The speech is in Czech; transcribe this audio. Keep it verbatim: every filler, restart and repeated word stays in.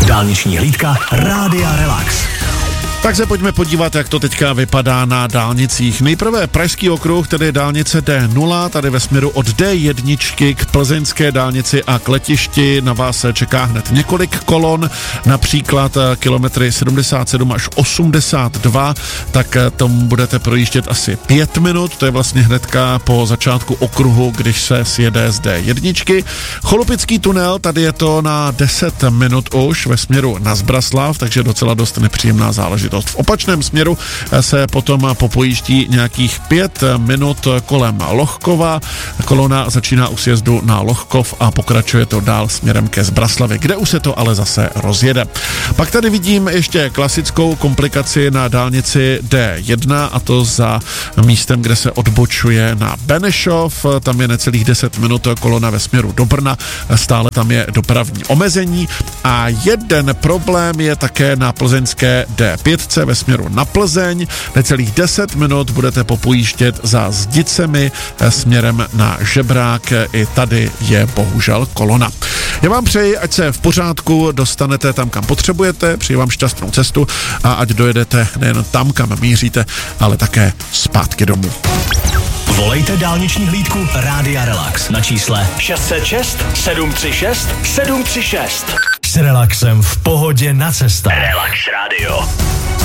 Dálniční hlídka Rádia Relax. Tak se pojďme podívat, jak to teďka vypadá na dálnicích. Nejprve Pražský okruh, tedy dálnice D nula, tady ve směru od D jedna k plzeňské dálnici a k letišti. Na vás čeká hned několik kolon, například kilometry sedmdesát sedm až osmdesát dva, tak tomu budete projíždět asi pět minut, to je vlastně hnedka po začátku okruhu, když se sjede z D jedna. Cholupický tunel, tady je to na deset minut už ve směru na Zbraslav, takže docela dost nepříjemná záležitost. V opačném směru se potom popojíždí nějakých pět minut kolem Lohkova. Kolona začíná u sjezdu na Lohkov a pokračuje to dál směrem ke Zbraslavi, kde už se to ale zase rozjede. Pak tady vidím ještě klasickou komplikaci na dálnici D jedna, a to za místem, kde se odbočuje na Benešov. Tam je necelých deset minut kolona ve směru do Brna, stále tam je dopravní omezení. A jeden problém je také na plzeňské D pět ve směru na Plzeň. Necelých deset minut budete popojíždět za Zdicemi směrem na Žebrák. I tady je bohužel kolona. Já vám přeji, ať se v pořádku dostanete tam, kam potřebujete, přeji vám šťastnou cestu a ať dojedete nejen tam, kam míříte, ale také zpátky domů. Volejte dálniční hlídku Rádia Relax na čísle šest set šest sedm tři šest sedm tři šest. S relaxem v pohodě na cestách. Relax Radio.